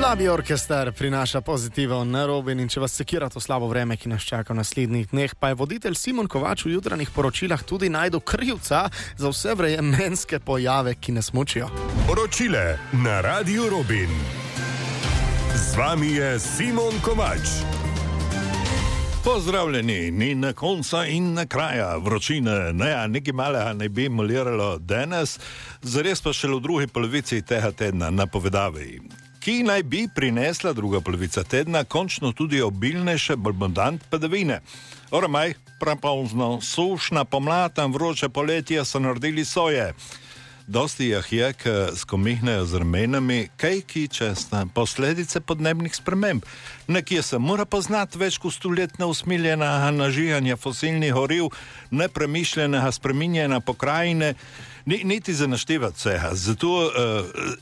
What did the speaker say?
Slabi orkester prinaša pozitiven Robin in če vas sekira to slabo vreme, ki nas čaka v naslednjih dneh, pa je voditelj Simon Kovač v jutranjih poročilah tudi najdel krivca za vse vremenske pojave, ki nas mučijo. Poročile na Radiu Robin. Z vami je Simon Kovač. Pozdravljeni, ni na konca in na kraja vročine. Nekaj malega ne bi moliralo danes, zares pa šele v drugi polovici tega tedna napovedavajo, ki naj bi prinesla druga polovica tedna končno tudi obilnejše bombardant padavine. Ormaj, prepozno, sušna pomlad in vroče poletje so naredili svoje. Dosti je, ki skomihnejo z ramenami, kajki česta posledice podnebnih sprememb. Nekje se mora poznati več kot stoletna usmiljenega nažiganja fosilnih goriv, nepremišljenega spreminjanja pokrajine, niti za naštevati vsega. Zato